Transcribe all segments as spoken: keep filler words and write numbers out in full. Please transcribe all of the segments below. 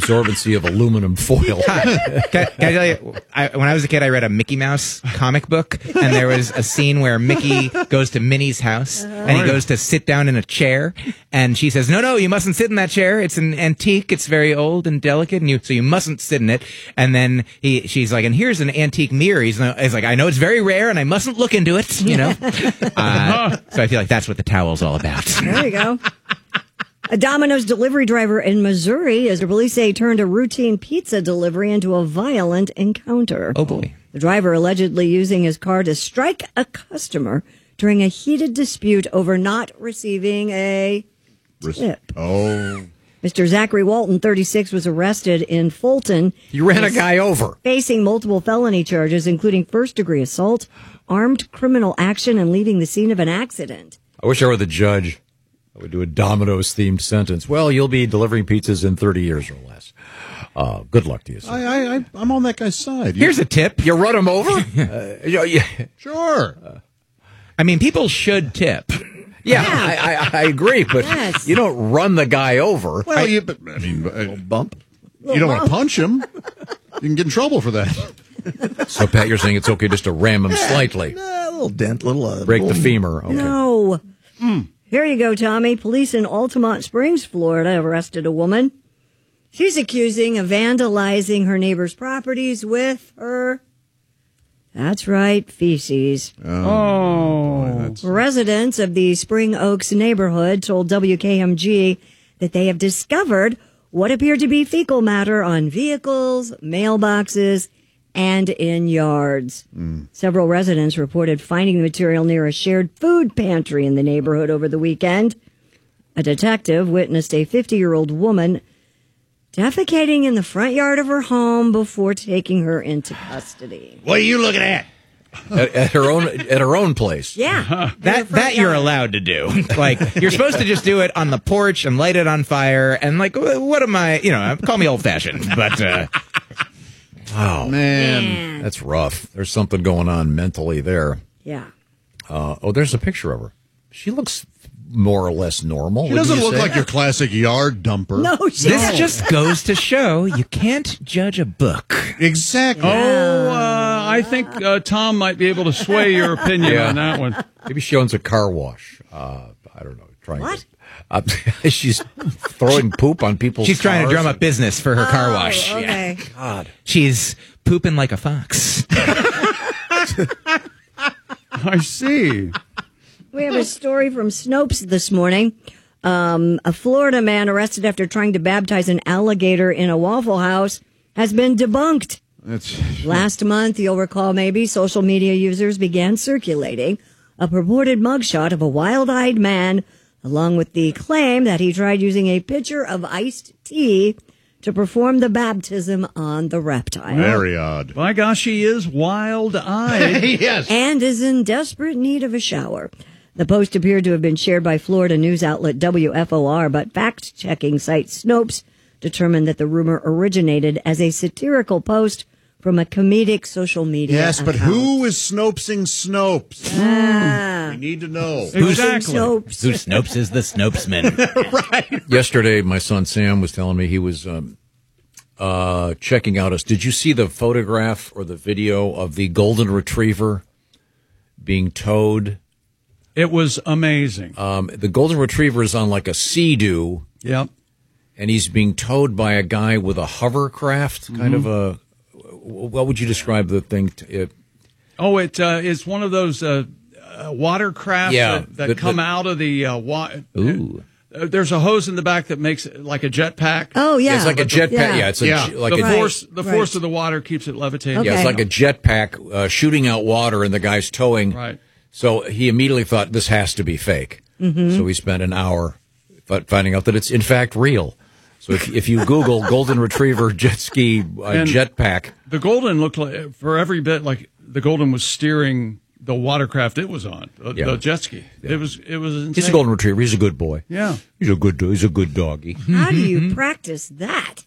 absorbency of aluminum foil. can, I, can I tell you, I, when I was a kid, I read a Mickey Mouse comic book, and there was a scene where Mickey goes to Minnie's house, and he goes to sit down in a chair, and she says, no, no, you mustn't sit in that chair. It's an antique. It's very old and delicate, and you so you mustn't sit in it. And then he, she's like, and here's an antique mirror. He's, he's like, I know it's very rare, and I mustn't look into it, you know? uh, so I feel like that's what the towel's all about. There you go. A Domino's delivery driver in Missouri, as the police say, turned a routine pizza delivery into a violent encounter. Oh, boy. The driver allegedly using his car to strike a customer during a heated dispute over not receiving a tip. Oh. Mister Zachary Walton, thirty-six, was arrested in Fulton. You ran a guy over. Facing multiple felony charges, including first-degree assault, armed criminal action, and leaving the scene of an accident. I wish I were the judge. I would do a Domino's-themed sentence. Well, you'll be delivering pizzas in thirty years or less. Uh, good luck to you, sir. I, I, I'm on that guy's side. Here's a tip. You run him over? uh, yeah, yeah. Sure. Uh, I mean, people should tip. Yeah, I, I, I agree, but Yes. you don't run the guy over. Well, I, you, but, I mean, uh, bump. you don't want to punch him. You can get in trouble for that. So, Pat, you're saying it's okay just to ram him slightly. A little dent, little uh, Break the little- femur. Okay. No. Here you go, Tommy. Police in Altamont Springs, Florida, arrested a woman. She's accusing of vandalizing her neighbor's properties with her, that's right, feces. Oh. Residents of the Spring Oaks neighborhood told W K M G that they have discovered what appeared to be fecal matter on vehicles, mailboxes, and in yards. Mm. Several residents reported finding the material near a shared food pantry in the neighborhood over the weekend. A detective witnessed a fifty-year-old woman defecating in the front yard of her home before taking her into custody. What are you looking at? At, at her own at her own place. Yeah. That that you're allowed to do. Like, you're supposed to just do it on the porch and light it on fire. And, like, wh- what am I, you know, call me old-fashioned, but... Uh, Oh, Man. that's rough. There's something going on mentally there. Yeah. Uh, oh, there's a picture of her. She looks more or less normal. She wouldn't doesn't you look say? like your classic yard dumper. No, she this just goes to show you can't judge a book. Exactly. Oh, uh, I think uh, Tom might be able to sway your opinion Yeah. on that one. Maybe she owns a car wash. Uh, I don't know. Trying What? To, uh, she's throwing poop on people's She's trying to cars. drum up business for her car wash. Oh, okay. God. She's pooping like a fox. I see. We have a story from Snopes this morning. Um, a Florida man arrested after trying to baptize an alligator in a Waffle House has been debunked. That's, Last month, you'll recall maybe, social media users began circulating a purported mugshot of a wild-eyed man, along with the claim that he tried using a pitcher of iced tea to perform the baptism on the reptile. very odd. By gosh, she is wild-eyed. Yes. And is in desperate need of a shower. The post appeared to have been shared by Florida news outlet W F O R, but fact-checking site Snopes determined that the rumor originated as a satirical post from a comedic social media Yes, but account. who is Snopesing Snopes? Ah. We need to know. Exactly. Snopes. Who Snopes is the Snopesman. Yesterday, my son Sam was telling me he was um, uh, checking out us. Did you see the photograph or the video of the golden retriever being towed? It was amazing. Um, the golden retriever is on like a Sea-Doo, Yep. and he's being towed by a guy with a hovercraft, kind of a. What would you describe the thing? To, it, Oh, it uh, is one of those uh, uh, watercraft Yeah, that, that the- come the- out of the uh, water. Ooh. Uh, there's a hose in the back that makes it like a jetpack. Oh, yeah. It's like a jetpack. Yeah. Yeah. it's a, Yeah. like the a Right, force, the right. force of the water keeps it levitating. Okay. Yeah, it's like a jetpack uh, shooting out water, and the guy's towing. Right. So he immediately thought this has to be fake. Mm-hmm. So he spent an hour fi- finding out that it's in fact real. So if, if you Google golden retriever jet ski uh, And- jetpack, The Golden looked like, for every bit, like the Golden was steering the watercraft it was on, the, Yeah. the jet ski. It was, it was insane. he's a golden retriever. He's a good boy. Yeah. He's a good. He's a good doggy. How do you practice that?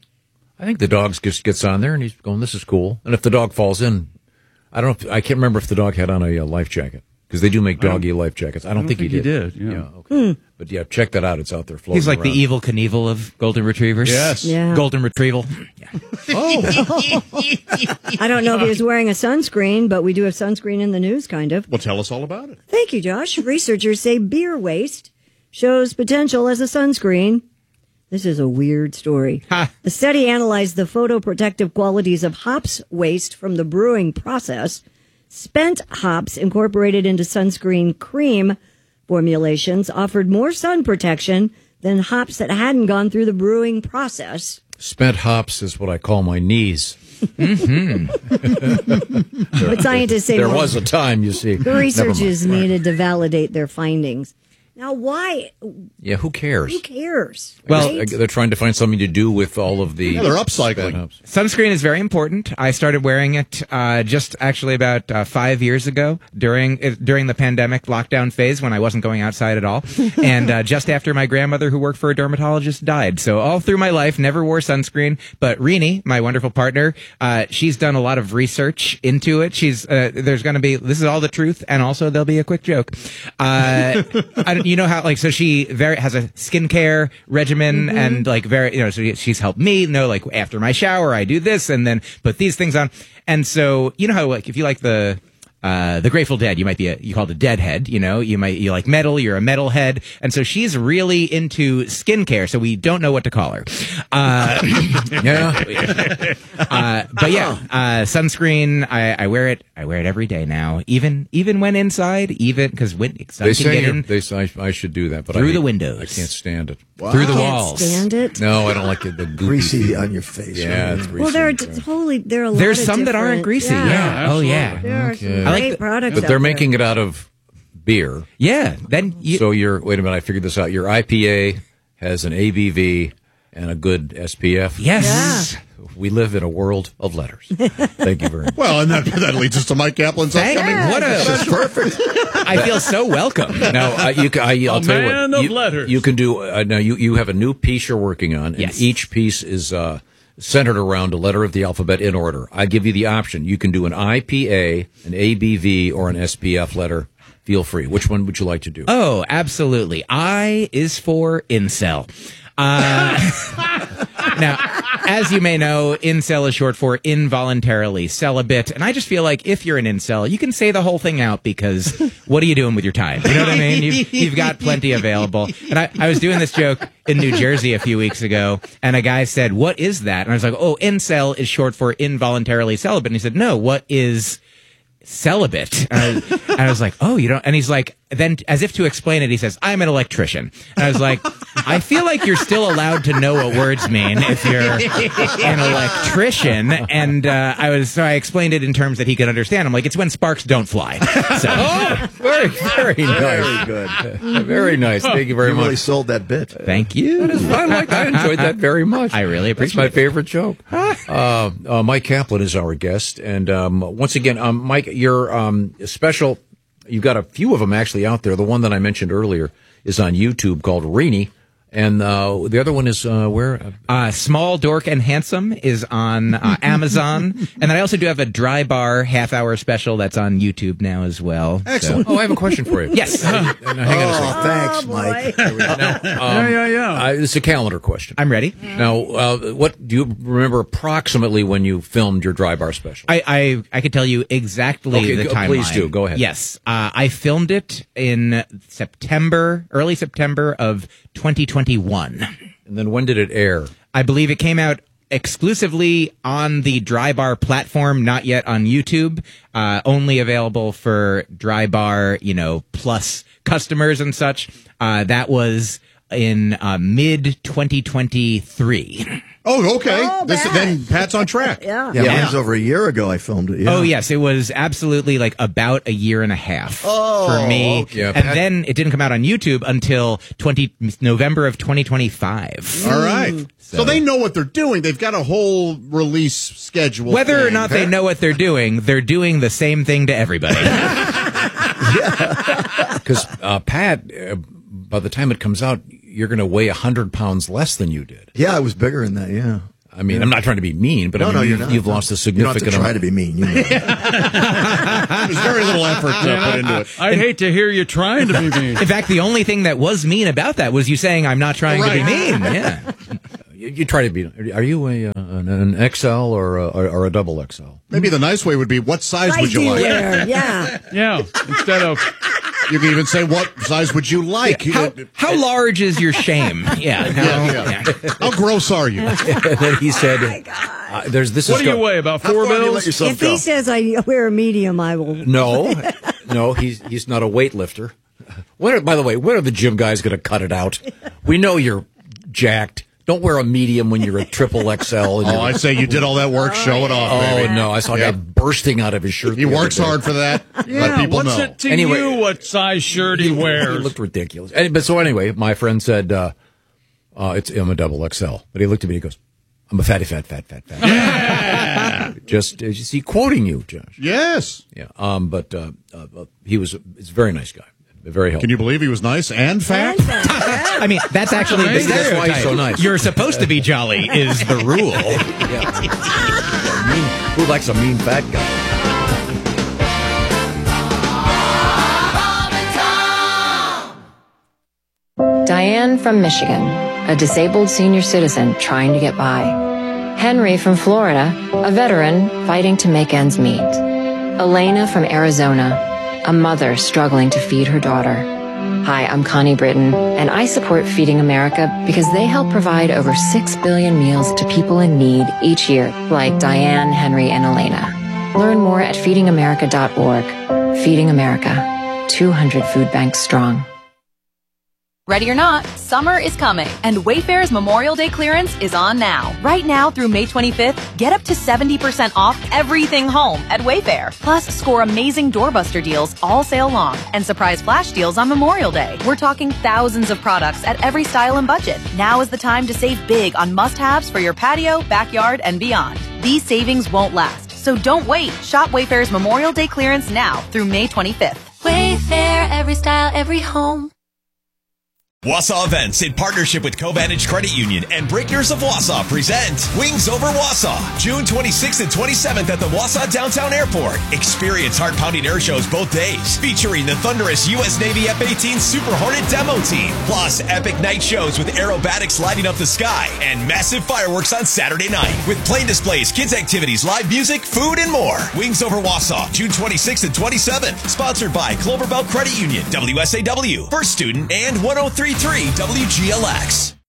I think the dog just gets on there and he's going, "This is cool." And if the dog falls in, I don't know. If, I can't remember if the dog had on a uh, life jacket because they do make doggy life jackets. I don't, don't think, think he he did. did, yeah. okay. But yeah, check that out. It's out there floating He's like around. the evil Knievel of golden retrievers. Yes. Yeah. Golden retrieval. Yeah. I don't know if he was wearing a sunscreen, but we do have sunscreen in the news, kind of. Well, tell us all about it. Thank you, Josh. Researchers say beer waste shows potential as a sunscreen. This is a weird story. Ha. The study analyzed the photoprotective qualities of hops waste from the brewing process. Spent hops incorporated into sunscreen cream formulations offered more sun protection than hops that hadn't gone through the brewing process. Spent hops is what I call my knees. But scientists say There more- was a time, you see. the Never research mind. is needed to validate their findings. Now, why? Yeah, who cares? Who cares? Well, right? They're trying to find something to do with all of the. Yeah, they're spent upcycling. hops. Sunscreen is very important. I started wearing it uh, just actually about uh, five years ago during uh, during the pandemic lockdown phase when I wasn't going outside at all, and uh, just after my grandmother, who worked for a dermatologist, died. So all through my life, never wore sunscreen. But Rini, my wonderful partner, uh, she's done a lot of research into it. She's uh, there's going to be this is all the truth, and also there'll be a quick joke. Uh, I, don't- you know how like so she very has a skincare regimen and like very you know so she's helped me know like after my shower I do this and then put these things on, and so you know how like if you like the uh the Grateful Dead, you might be a you called a deadhead, you know you might you like metal, you're a metalhead, and so she's really into skincare, so we don't know what to call her. Uh, Yeah. uh, but yeah, uh, sunscreen. I, I wear it. I wear it every day now, even even when inside, even because sun They can say get you're- in they say I, I should do that, but I Through hate- the windows. I can't stand it. through the Can't walls. stand it. No, I don't like it. The goopy Greasy feeling. on your face. Yeah, right? it's greasy. Well, there are totally there are a lot There's of some that aren't different- greasy. Yeah. Yeah, Oh yeah. There are Okay. some I like great the- products, But out they're there. making it out of beer. Yeah. Then you. So your wait a minute, I figured this out. Your I P A has an A B V and a good S P F. yes. We live in a world of letters. Thank you very much. Well, and that, that leads us to Mike Kaplan's Thank upcoming. you. What a That's perfect. I feel so welcome. Now, uh, you, ca- I, I'll A tell you man what. of you, letters. You can do. Uh, now, you you have a new piece you're working on, and Yes. each piece is uh, centered around a letter of the alphabet in order. I give you the option. You can do an I P A, an A B V, or an S P F letter. Feel free. Which one would you like to do? Oh, absolutely. I is for incel. Uh, now, as you may know, incel is short for involuntarily celibate. And I just feel like if you're an incel, you can say the whole thing out because what are you doing with your time? You know what I mean? You've, you've got plenty available. And I, I was doing this joke in New Jersey a few weeks ago, and a guy said, "What is that?" And I was like, "Oh, incel is short for involuntarily celibate." And he said, "No, what is celibate?" And I, was, and I was like, "Oh, you don't," and he's like, then as if to explain it, he says, "I'm an electrician." And I was like, I feel like you're still allowed to know what words mean if you're an electrician. And uh, I was, so I explained it in terms that he could understand. I'm like, it's when sparks don't fly. So, Oh, very, very nice. Very good. Very nice. Thank you very You much. really sold that bit. thank you. I like. I enjoyed that very much. I really That's appreciate my it. favorite joke. uh, uh, Mike Kaplan is our guest, and um, once again, um, Mike, your um, special. You've got a few of them actually out there. The one that I mentioned earlier is on YouTube called Rini, and uh, the other one is uh, where. Uh, Small, Dork, and Handsome is on uh, Amazon. And then I also do have a dry bar half hour special that's on YouTube now as well. Excellent. Oh, I have a question for you. Yes. Now, hang on a second. Oh, thanks, boy. Mike. yeah, yeah, yeah. I, it's a calendar question. I'm ready. Now, uh, what do you remember approximately when you filmed your dry bar special? I, I, I could tell you exactly Okay, the go- timeline. please do. Go ahead. Yes. Uh, I filmed it in September, early September of twenty twenty-one. And then when did it air? I believe it came out exclusively on the Dry Bar platform, not yet on YouTube. Uh, only available for Dry Bar, you know, plus customers and such. Uh, that was in uh, mid twenty twenty-three. Oh, okay. Oh, this, bad. then Pat's on track. Yeah. Yeah, Yeah. mine's over a year ago. I filmed it. Yeah. Oh yes, it was absolutely like about a year and a half for me, okay. Yeah, and Pat- then it didn't come out on YouTube until twenty November of twenty twenty-five. All right. So. they know what they're doing. They've got a whole release schedule. Whether or thing. not they know what they're doing, they're doing the same thing to everybody. Because uh, Pat, uh, by the time it comes out, you're going to weigh a hundred pounds less than you did. Yeah, I was bigger in that. Yeah. I mean, I'm not trying to be mean, but No, I mean, no, you're you've, not. you've lost a You don't have significant to try amount. to be mean. You know. There's very little effort to put into it. I'd hate to hear you trying to be mean. In fact, the only thing that was mean about that was you saying I'm not trying to be mean. Yeah. You, you try to be. Are you a uh, an, an X L or a, or a double X L? Maybe the nice way would be, what size would Size you do you like? wear? Yeah. Yeah, instead of You can even say, what size would you like? How, how large is your shame? Yeah. How, Yeah, yeah. How gross are you? And then he said, uh, "There's this what is do you go- weigh? About How four far do you bills? let yourself If go? he says I wear a medium, I will. No, no, he's he's not a weightlifter. When are, by the way, when are the gym guys going to cut it out? We know you're jacked. Don't wear a medium when you're a triple X L. And Oh, you're- I'd say you did all that work. Show it off, oh baby. no, I saw a guy Yeah. bursting out of his shirt. He the other works day. hard for that. Let Yeah, people what's know. it to Anyway- you what size shirt he He wears? looked ridiculous. And, but so anyway, my friend said, uh, uh, "It's I'm a double X L." But he looked at me. He goes, "I'm a fatty, fat, fat, fat, fat." Just uh, you see, quoting you, Josh. Yes. Yeah. Um. But uh, uh, uh, he was. He's a very nice guy. Very helpful. Can you believe he was nice and fat? I mean, that's actually the amazing. That's why he's stereotype. so nice. You're supposed to be jolly is the rule. Yeah. Mean- who likes a mean fat guy? Diane from Michigan, a disabled senior citizen trying to get by. Henry from Florida, a veteran fighting to make ends meet. Elena from Arizona, a mother struggling to feed her daughter. Hi, I'm Connie Britton, and I support Feeding America because they help provide over six billion meals to people in need each year, like Diane, Henry, and Elena. Learn more at feeding america dot org. Feeding America, two hundred food banks strong. Ready or not, summer is coming, and Wayfair's Memorial Day clearance is on now. Right now through May twenty-fifth, get up to seventy percent off everything home at Wayfair. Plus, score amazing doorbuster deals all sale long and surprise flash deals on Memorial Day. We're talking thousands of products at every style and budget. Now is the time to save big on must-haves for your patio, backyard, and beyond. These savings won't last, so don't wait. Shop Wayfair's Memorial Day clearance now through May twenty-fifth. Wayfair, every style, every home. Wausau Events, in partnership with Covantage Credit Union and Breakers of Wausau, present Wings Over Wausau, June twenty-sixth and twenty-seventh at the Wausau Downtown Airport. Experience heart-pounding air shows both days, featuring the thunderous U S Navy F eighteen Super Hornet demo team, plus epic night shows with aerobatics lighting up the sky and massive fireworks on Saturday night, with plane displays, kids activities, live music, food, and more. Wings Over Wausau, June twenty-sixth and twenty-seventh, sponsored by Cloverbelt Credit Union, W S A W, First Student, and one oh three point three W G L X.